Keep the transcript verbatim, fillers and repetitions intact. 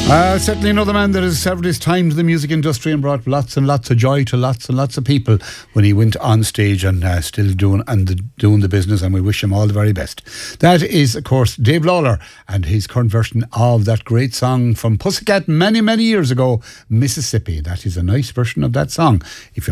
Uh, certainly another man that has served his time to the music industry and brought lots and lots of joy to lots and lots of people when he went on stage, and uh, still doing and the, doing the business, and we wish him all the very best. That is, of course, Dave Lawler and his current version of that great song from Pussycat many, many years ago, Mississippi. That is a nice version of that song. If you're